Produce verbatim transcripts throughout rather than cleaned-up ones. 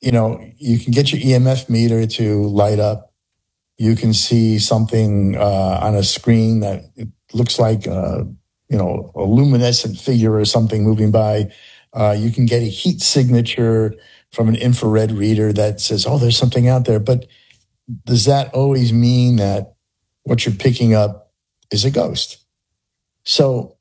you know, you can get your E M F meter to light up. You can see something uh, on a screen that looks like, uh, you know, a luminescent figure or something moving by. Uh, you can get a heat signature from an infrared reader that says, oh, there's something out there. But does that always mean that what you're picking up is a ghost? So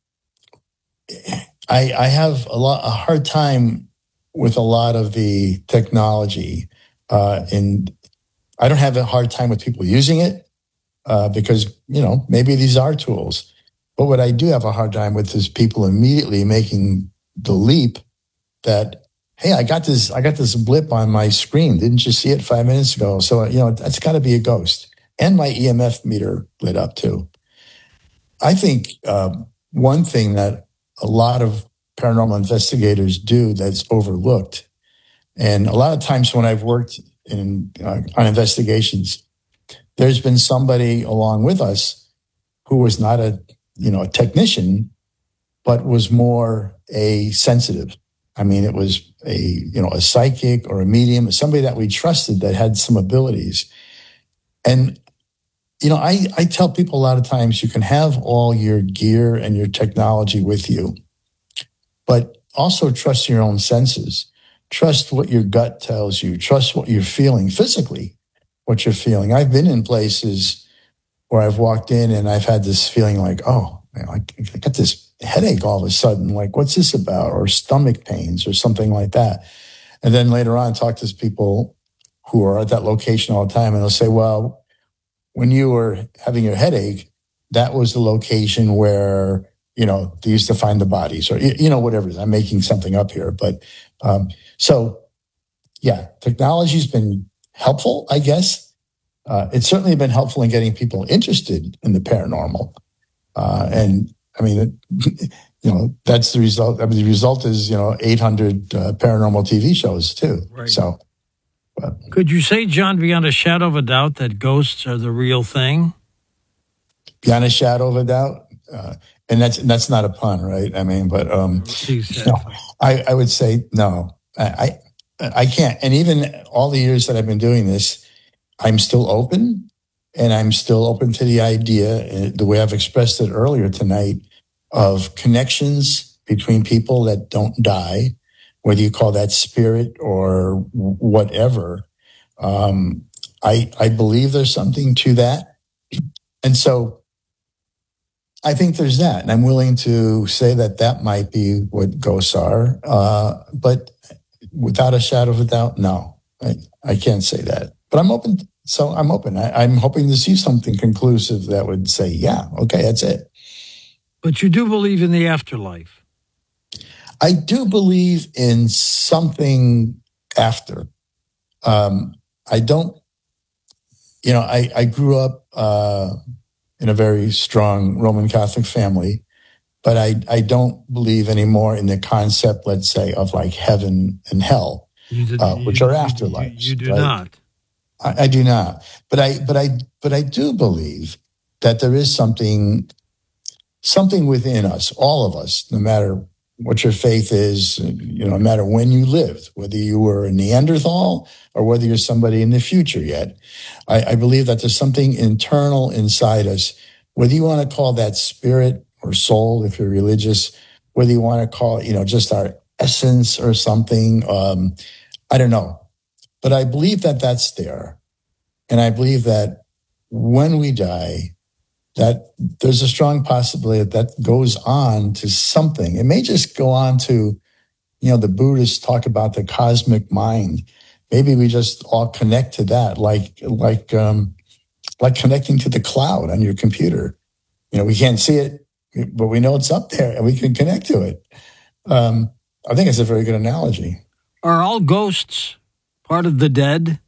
I, I have a lot a hard time with a lot of the technology, uh, and I don't have a hard time with people using it uh, because you know maybe these are tools. But what I do have a hard time with is people immediately making the leap that, hey, I got this I got this blip on my screen. Didn't you see it five minutes ago? So you know that's got to be a ghost. And my E M F meter lit up too. I think uh, one thing that a lot of paranormal investigators do that's overlooked, and a lot of times when I've worked in uh, on investigations, there's been somebody along with us who was not a you know a technician, but was more a sensitive. I mean, it was a you know a psychic or a medium, somebody that we trusted that had some abilities. And you know, I, I tell people a lot of times you can have all your gear and your technology with you, but also trust your own senses. Trust what your gut tells you. Trust what you're feeling physically, what you're feeling. I've been in places where I've walked in and I've had this feeling like, oh, man, I got this headache all of a sudden. Like, what's this about? Or stomach pains or something like that. And then later on, talk to people who are at that location all the time and they'll say, well, when you were having your headache, that was the location where, you know, they used to find the bodies or, you know, whatever it is. I'm making something up here. But um, so, yeah, technology's been helpful, I guess. Uh, it's certainly been helpful in getting people interested in the paranormal. Uh, and I mean, it, you know, that's the result. I mean, the result is, you know, eight hundred uh, paranormal T V shows too. Right. So. But, could you say, John, beyond a shadow of a doubt, that ghosts are the real thing? Beyond a shadow of a doubt, uh, and that's that's not a pun, right? I mean, but um, exactly. no, I, I would say no. I, I I can't. And even all the years that I've been doing this, I'm still open, and I'm still open to the idea, the way I've expressed it earlier tonight, of connections between people that don't die, whether you call that spirit or whatever. Um, I, I believe there's something to that. And so I think there's that. And I'm willing to say that that might be what ghosts are. Uh, but without a shadow of a doubt, no, I, I can't say that. But I'm open. So I'm open. I, I'm hoping to see something conclusive that would say, yeah, okay, that's it. But you do believe in the afterlife? I do believe in something after. Um, I don't, you know, I, I grew up uh, in a very strong Roman Catholic family, but I, I don't believe anymore in the concept, let's say, of like heaven and hell, did, uh, which you, are afterlives. You, you do right? not. I, I do not. But I, but I, but I do believe that there is something, something within us, all of us, no matter what your faith is, you know, no matter when you lived, whether you were a Neanderthal or whether you're somebody in the future yet. I, I believe that there's something internal inside us, whether you want to call that spirit or soul, if you're religious, whether you want to call it, you know, just our essence or something. Um, I don't know. But I believe that that's there. And I believe that when we die, that there's a strong possibility that that goes on to something. It may just go on to, you know, the Buddhists talk about the cosmic mind. Maybe we just all connect to that, like like um, like connecting to the cloud on your computer. You know, we can't see it, but we know it's up there and we can connect to it. Um, I think it's a very good analogy. Are all ghosts part of the dead?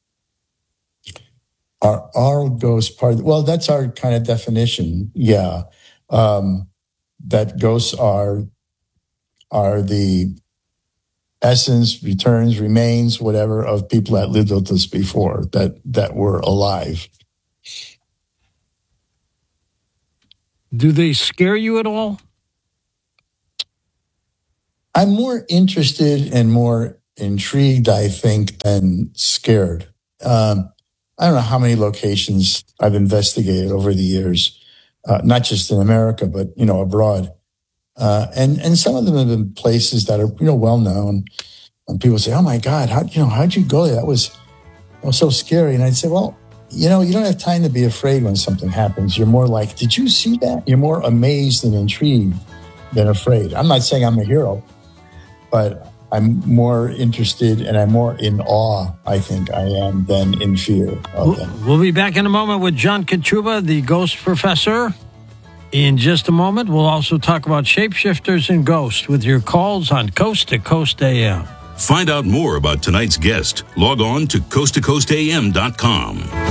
Are all ghosts part of, well, that's our kind of definition. Yeah. Um, that ghosts are, are the essence, returns, remains, whatever, of people that lived with us before, that, that were alive. Do they scare you at all? I'm more interested and more intrigued, I think, than scared. Um, I don't know how many locations I've investigated over the years, uh, not just in America, but, you know, abroad. Uh, and, and some of them have been places that are, you know, well known. And people say, oh my God, how, you know, how'd you go there? That was, that was so scary. And I'd say, well, you know, you don't have time to be afraid when something happens. You're more like, did you see that? You're more amazed and intrigued than afraid. I'm not saying I'm a hero, but I'm more interested and I'm more in awe, I think I am, than in fear of them. We'll be back in a moment with John Kachuba, the ghost professor. In just a moment, we'll also talk about shapeshifters and ghosts with your calls on Coast to Coast A M. Find out more about tonight's guest. Log on to coast to coast a m dot com.